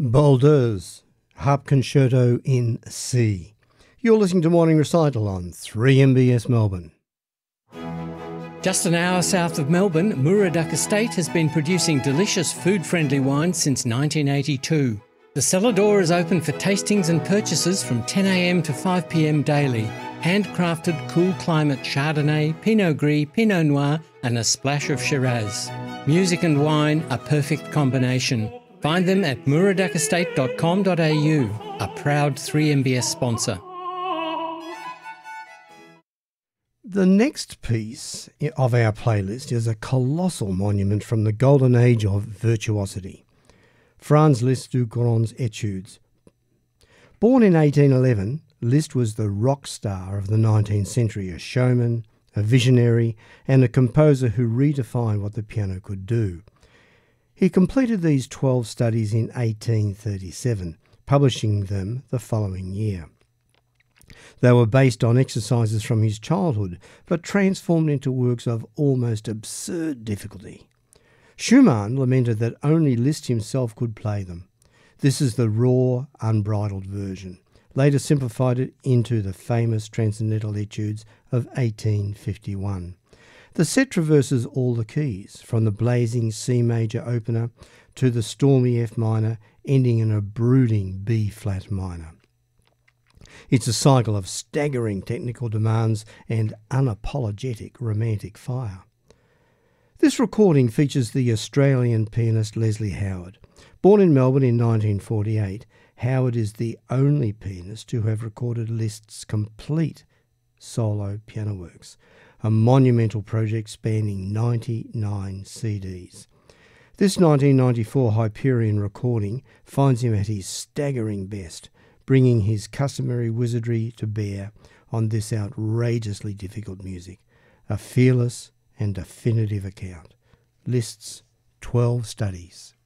Boulders, Harp Concerto in C. You're listening to Morning Recital on 3MBS Melbourne. Just an hour south of Melbourne, Muraduck Estate has been producing delicious food-friendly wine since 1982. The cellar door is open for tastings and purchases from 10 a.m. to 5 p.m. daily. Handcrafted cool climate Chardonnay, Pinot Gris, Pinot Noir and a splash of Shiraz. Music and wine, a perfect combination. Find them at muraduckestate.com.au, a proud 3MBS sponsor. The next piece of our playlist is a colossal monument from the golden age of virtuosity. Franz Liszt du Grand's Etudes. Born in 1811, Liszt was the rock star of the 19th century, a showman, a visionary, and a composer who redefined what the piano could do. He completed these 12 studies in 1837, publishing them the following year. They were based on exercises from his childhood, but transformed into works of almost absurd difficulty. Schumann lamented that only Liszt himself could play them. This is the raw, unbridled version, later simplified it into the famous Transcendental Etudes of 1851. The set traverses all the keys, from the blazing C major opener to the stormy F minor, ending in a brooding B flat minor. It's a cycle of staggering technical demands and unapologetic romantic fire. This recording features the Australian pianist Leslie Howard. Born in Melbourne in 1948, Howard is the only pianist to have recorded Liszt's complete solo piano works, a monumental project spanning 99 CDs. This 1994 Hyperion recording finds him at his staggering best, bringing his customary wizardry to bear on this outrageously difficult music, a fearless and definitive account. Liszt's 12 Studies.